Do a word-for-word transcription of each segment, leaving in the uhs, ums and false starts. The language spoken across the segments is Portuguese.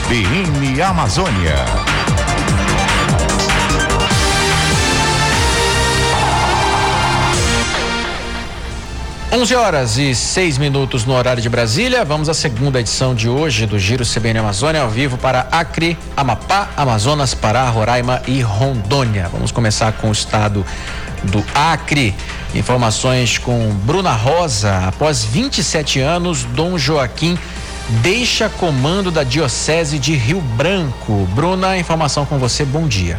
B N Amazônia. onze horas e seis minutos no horário de Brasília. Vamos à segunda edição de hoje do Giro C B N Amazônia, ao vivo para Acre, Amapá, Amazonas, Pará, Roraima e Rondônia. Vamos começar com o estado do Acre. Informações com Bruna Rosa. Após vinte e sete anos, Dom Joaquim deixa comando da Diocese de Rio Branco. Bruna, informação com você. Bom dia.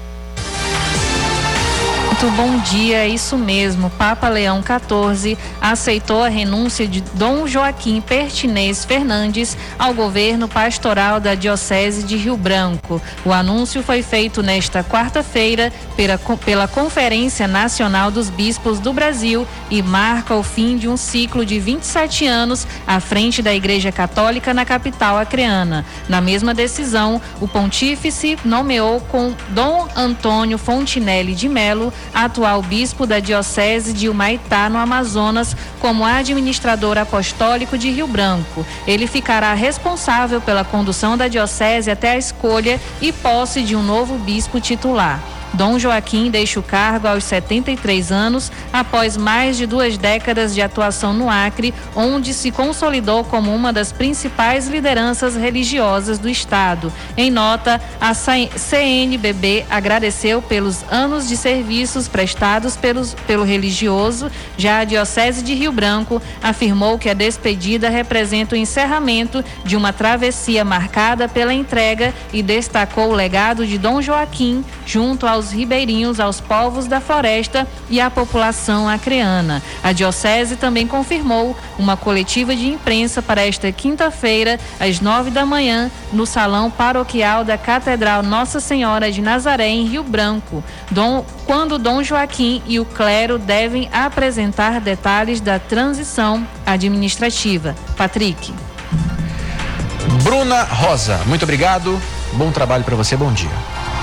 Muito bom dia, é isso mesmo. Papa Leão quatorze aceitou a renúncia de Dom Joaquim Pertinez Fernandes ao governo pastoral da Diocese de Rio Branco. O anúncio foi feito nesta quarta-feira pela, pela Conferência Nacional dos Bispos do Brasil e marca o fim de um ciclo de vinte e sete anos à frente da Igreja Católica na capital acreana. Na mesma decisão, o pontífice nomeou com Dom Antônio Fontinelli de Melo, atual bispo da Diocese de Humaitá, no Amazonas, como administrador apostólico de Rio Branco. Ele ficará responsável pela condução da Diocese até a escolha e posse de um novo bispo titular. Dom Joaquim deixa o cargo aos setenta e três anos, após mais de duas décadas de atuação no Acre, onde se consolidou como uma das principais lideranças religiosas do estado. Em nota, a C N B B agradeceu pelos anos de serviços prestados pelos, pelo religioso. Já a Diocese de Rio Branco afirmou que a despedida representa o encerramento de uma travessia marcada pela entrega e destacou o legado de Dom Joaquim junto aos ribeirinhos, aos povos da floresta e à população acreana. A Diocese também confirmou uma coletiva de imprensa para esta quinta-feira, às nove da manhã, no Salão Paroquial da Catedral Nossa Senhora de Nazaré, em Rio Branco, Dom, quando Dom Joaquim e o clero devem apresentar detalhes da transição administrativa. Patrick. Bruna Rosa, muito obrigado. Bom trabalho para você, bom dia.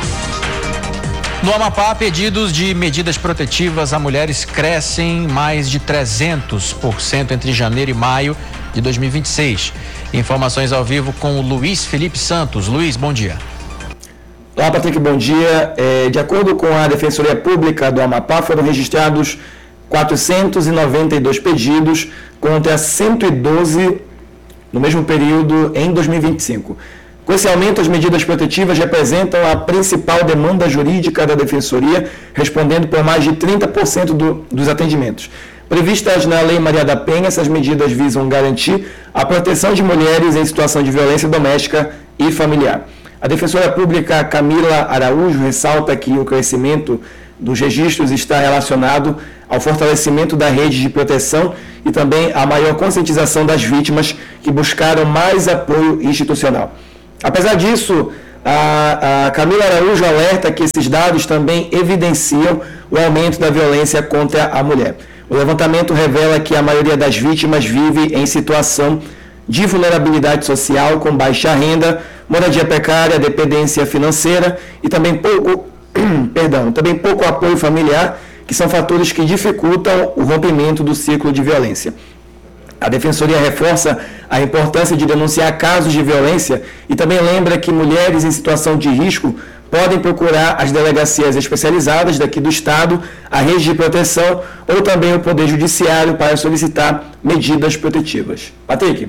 No Amapá, pedidos de medidas protetivas a mulheres crescem mais de trezentos por cento entre janeiro e maio de dois mil e vinte e seis. Informações ao vivo com o Luiz Felipe Santos. Luiz, bom dia. Olá, Patrick, bom dia. É, de acordo com a Defensoria Pública do Amapá, foram registrados quatrocentos e noventa e dois pedidos contra cento e doze no mesmo período em dois mil e vinte e cinco. Com esse aumento, as medidas protetivas representam a principal demanda jurídica da Defensoria, respondendo por mais de trinta por cento do, dos atendimentos. Previstas na Lei Maria da Penha, essas medidas visam garantir a proteção de mulheres em situação de violência doméstica e familiar. A Defensora Pública Camila Araújo ressalta que o crescimento dos registros está relacionado ao fortalecimento da rede de proteção e também à maior conscientização das vítimas que buscaram mais apoio institucional. Apesar disso, a, a Camila Araújo alerta que esses dados também evidenciam o aumento da violência contra a mulher. O levantamento revela que a maioria das vítimas vive em situação de vulnerabilidade social, com baixa renda, moradia precária, dependência financeira e também pouco, perdão, também pouco apoio familiar, que são fatores que dificultam o rompimento do ciclo de violência. A Defensoria reforça a importância de denunciar casos de violência e também lembra que mulheres em situação de risco podem procurar as delegacias especializadas daqui do Estado, a rede de proteção ou também o Poder Judiciário para solicitar medidas protetivas. Patrick.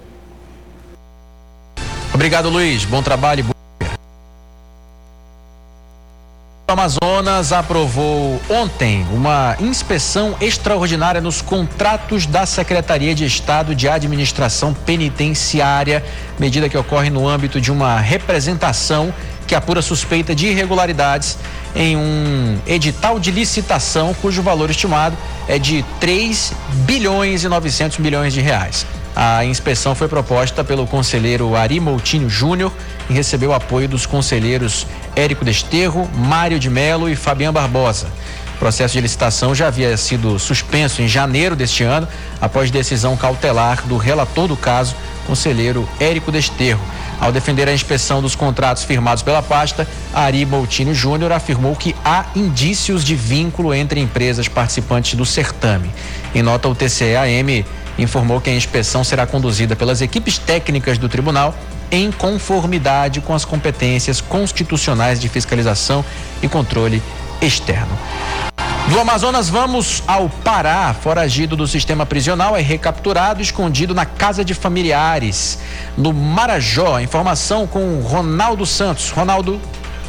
Obrigado, Luiz. Bom trabalho. O Amazonas aprovou ontem uma inspeção extraordinária nos contratos da Secretaria de Estado de Administração Penitenciária, medida que ocorre no âmbito de uma representação que apura suspeita de irregularidades em um edital de licitação cujo valor estimado é de três bilhões e novecentos milhões de reais. A inspeção foi proposta pelo conselheiro Ari Moutinho Júnior e recebeu apoio dos conselheiros Érico Desterro, Mário de Melo e Fabiano Barbosa. O processo de licitação já havia sido suspenso em janeiro deste ano, após decisão cautelar do relator do caso, conselheiro Érico Desterro. Ao defender a inspeção dos contratos firmados pela pasta, Ari Moutinho Júnior afirmou que há indícios de vínculo entre empresas participantes do certame. Em nota, o T C E A M informou que a inspeção será conduzida pelas equipes técnicas do tribunal em conformidade com as competências constitucionais de fiscalização e controle externo. Do Amazonas, vamos ao Pará. Foragido do sistema prisional é recapturado e escondido na casa de familiares, no Marajó. Informação com Ronaldo Santos. Ronaldo.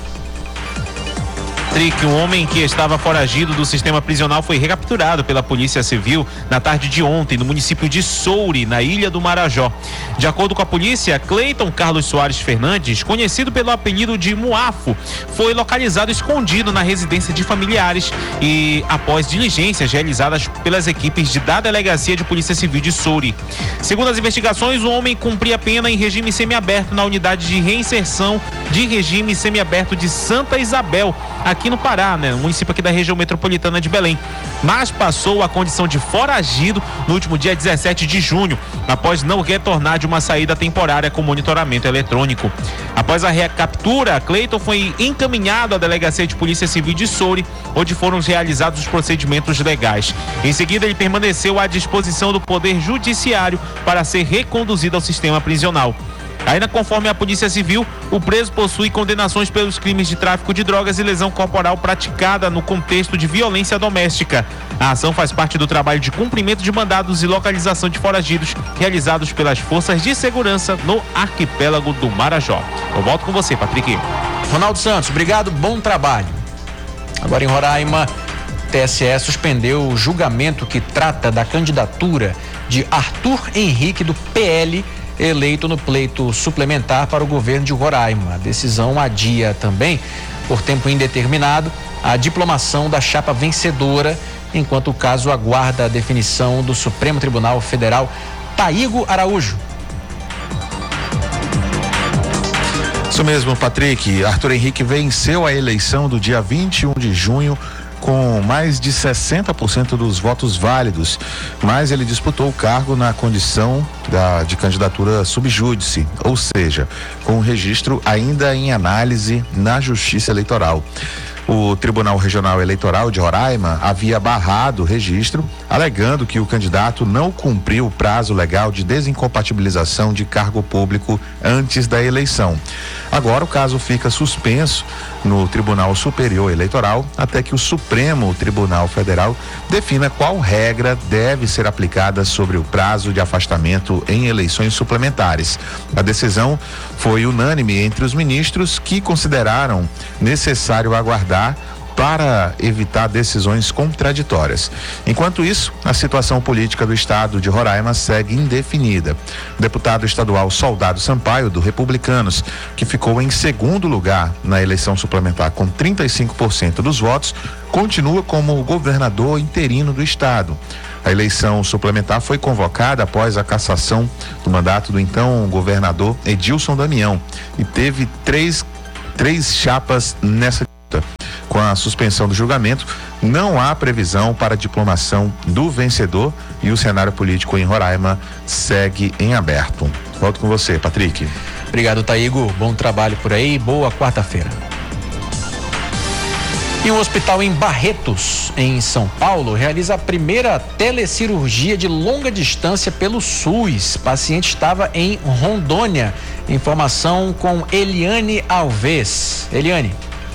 Um homem que estava foragido do sistema prisional foi recapturado pela Polícia Civil na tarde de ontem no município de Soure, na Ilha do Marajó. De acordo com a polícia, Cleiton Carlos Soares Fernandes, conhecido pelo apelido de Muafo, foi localizado escondido na residência de familiares e após diligências realizadas pelas equipes de, da Delegacia de Polícia Civil de Soure. Segundo as investigações, o homem cumpria pena em regime semiaberto na unidade de reinserção de regime semiaberto de Santa Isabel, aqui no Pará, né, no município aqui da região metropolitana de Belém, mas passou a condição de foragido no último dia dezessete de junho, após não retornar de uma saída temporária com monitoramento eletrônico. Após a recaptura, Cleiton foi encaminhado à Delegacia de Polícia Civil de Soure, onde foram realizados os procedimentos legais. Em seguida, ele permaneceu à disposição do Poder Judiciário para ser reconduzido ao sistema prisional. Ainda conforme a Polícia Civil, o preso possui condenações pelos crimes de tráfico de drogas e lesão corporal praticada no contexto de violência doméstica. A ação faz parte do trabalho de cumprimento de mandados e localização de foragidos realizados pelas forças de segurança no arquipélago do Marajó. Eu volto com você, Patrick. Ronaldo Santos, obrigado, bom trabalho. Agora em Roraima, T S E suspendeu o julgamento que trata da candidatura de Arthur Henrique do P L, eleito no pleito suplementar para o governo de Roraima. A decisão adia também, por tempo indeterminado, a diplomação da chapa vencedora, enquanto o caso aguarda a definição do Supremo Tribunal Federal. Taigo Araújo. Isso mesmo, Patrick. Arthur Henrique venceu a eleição do dia vinte e um de junho com mais de sessenta por cento dos votos válidos, mas ele disputou o cargo na condição da, de candidatura subjúdice, ou seja, com o registro ainda em análise na Justiça Eleitoral. O Tribunal Regional Eleitoral de Roraima havia barrado o registro, alegando que o candidato não cumpriu o prazo legal de desincompatibilização de cargo público antes da eleição. Agora o caso fica suspenso no Tribunal Superior Eleitoral até que o Supremo Tribunal Federal defina qual regra deve ser aplicada sobre o prazo de afastamento em eleições suplementares. A decisão foi unânime entre os ministros, que consideraram necessário aguardar para evitar decisões contraditórias. Enquanto isso, a situação política do estado de Roraima segue indefinida. O deputado estadual Soldado Sampaio, do Republicanos, que ficou em segundo lugar na eleição suplementar com trinta e cinco por cento dos votos, continua como governador interino do estado. A eleição suplementar foi convocada após a cassação do mandato do então governador Edilson Damião e teve três, três chapas nessa disputa. Com a suspensão do julgamento, não há previsão para a diplomação do vencedor e o cenário político em Roraima segue em aberto. Volto com você, Patrick. Obrigado, Taigo. Bom trabalho por aí. Boa quarta-feira. E um hospital em Barretos, em São Paulo, realiza a primeira telecirurgia de longa distância pelo SUS. O paciente estava em Rondônia. Informação com Eliane Alves. Eliane.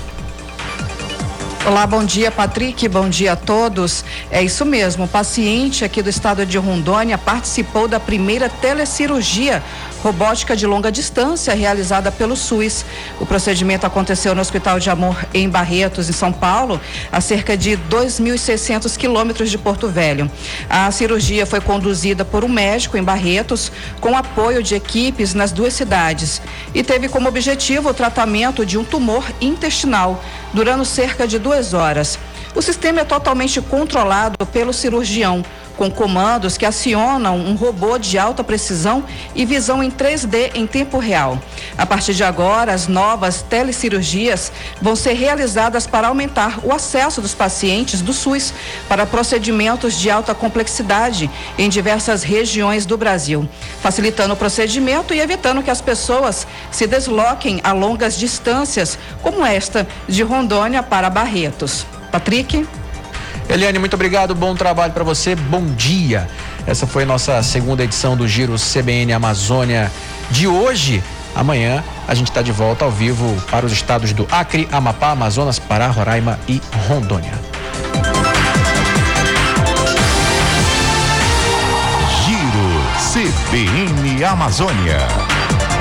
Olá, bom dia, Patrick, bom dia a todos. É isso mesmo, o paciente aqui do estado de Rondônia participou da primeira telecirurgia robótica de longa distância realizada pelo SUS. O procedimento aconteceu no Hospital de Amor em Barretos, em São Paulo, a cerca de dois mil e seiscentos quilômetros de Porto Velho. A cirurgia foi conduzida por um médico em Barretos, com apoio de equipes nas duas cidades, e teve como objetivo o tratamento de um tumor intestinal, durando cerca de duas horas. O sistema é totalmente controlado pelo cirurgião, com comandos que acionam um robô de alta precisão e visão em três D em tempo real. A partir de agora, as novas telecirurgias vão ser realizadas para aumentar o acesso dos pacientes do SUS para procedimentos de alta complexidade em diversas regiões do Brasil, facilitando o procedimento e evitando que as pessoas se desloquem a longas distâncias, como esta de Rondônia para Barretos. Patrick? Eliane, muito obrigado, bom trabalho para você, bom dia. Essa foi a nossa segunda edição do Giro C B N Amazônia de hoje. Amanhã a gente está de volta ao vivo para os estados do Acre, Amapá, Amazonas, Pará, Roraima e Rondônia. Giro C B N Amazônia.